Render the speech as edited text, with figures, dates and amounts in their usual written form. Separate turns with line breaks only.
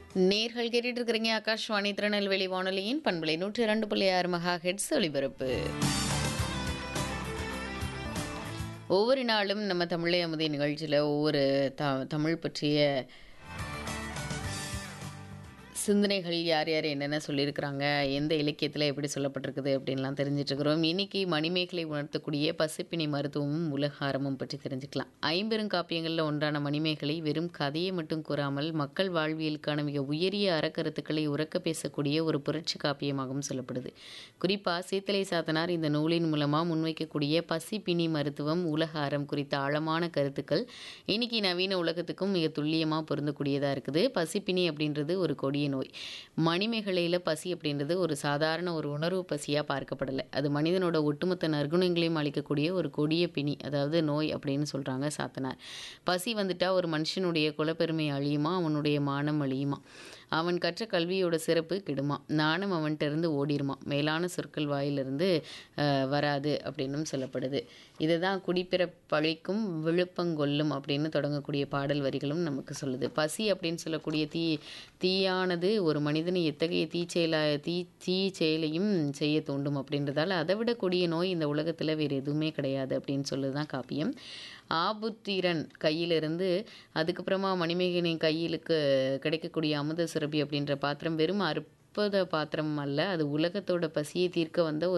நேர்கள் கேட்டுட்டு இருக்கிறீங்க ஆகாஷ்வாணி திருநெல்வேலி வானொலியின் பண்பலை 102.6 மெகா ஹெட்ஸ் ஒலிபரப்பு. ஒவ்வொரு நாளும் நம்ம தமிழை அமுதே நிகழ்ச்சியில் ஒவ்வொரு தமிழ் பற்றிய சிந்தனைகள் யார் யார் என்னென்ன சொல்லியிருக்கிறாங்க, எந்த இலக்கியத்தில் எப்படி சொல்லப்பட்டிருக்குது அப்படின்லாம் தெரிஞ்சிட்ருக்கிறோம். இன்றைக்கி மணிமேகலை உணர்த்தக்கூடிய பசிப்பினி மருத்துவமும் உலகாரமும் பற்றி தெரிஞ்சுக்கலாம். ஐம்பெருங்காப்பியங்களில் ஒன்றான மணிமேகலை வெறும் கதையை மட்டும் கூறாமல் மக்கள் வாழ்வியலுக்கான மிக உயரிய அறக்கருத்துக்களை உறக்க பேசக்கூடிய ஒரு புரட்சி காப்பியமாகவும் சொல்லப்படுது. குறிப்பாக சீத்தலை சாத்தனார் இந்த நூலின் மூலமாக முன்வைக்கக்கூடிய பசிப்பினி மருத்துவம் உலகாரம் குறித்த ஆழமான கருத்துக்கள் இன்றைக்கி நவீன உலகத்துக்கும் மிக துல்லியமாக பொருந்தக்கூடியதாக இருக்குது. பசிப்பினி அப்படின்றது ஒரு கொடிய நோய். மணிமேகலையில் பசி அப்படின்றது ஒரு சாதாரண ஒரு உணர்வு பசியாக பார்க்கப்படலை. அது மனிதனோட ஒட்டுமொத்த நற்குணங்களையும் அளிக்கக்கூடிய ஒரு கொடிய பிணி, அதாவது நோய் அப்படின்னு சொல்கிறாங்க சாத்தனார். பசி வந்துட்டா ஒரு மனுஷனுடைய குலப்பெருமை அழியுமா, அவனுடைய மானம் அழியுமா, அவன் கற்ற கல்வியோட சிறப்பு கெடுமா, நாணம் அவன்கிட்ட இருந்து ஓடிருமா, மேலான சொற்கள் வாயிலிருந்து வராது அப்படின்னும் சொல்லப்படுது. இதை தான் குடிப்பிறப்பழிக்கும் விழுப்பங்கொல்லும் அப்படின்னு தொடங்கக்கூடிய பாடல் வரிகளும் நமக்கு சொல்லுது. பசி அப்படின்னு சொல்லக்கூடிய தீயானது ஒரு மனிதனை எத்தகைய தீச்செயலையும் செய்ய தூண்டும் அப்படின்றதால அதை விட கொடிய நோய் இந்த உலகத்தில் வேறு எதுவுமே கிடையாது அப்படின்னு சொல்லுதான் காப்பியம். ஆபுத்திரன் கையிலிருந்து அதுக்கப்புறமா மணிமேகலை கையிலுக்கு கிடைக்கக்கூடிய அமுத சுரபி அப்படின்ற பாத்திரம் வெறும் அற்புத பாத்திரம் அல்ல, அது உலகத்தோட பசியை தீர்க்க வந்த ஒரு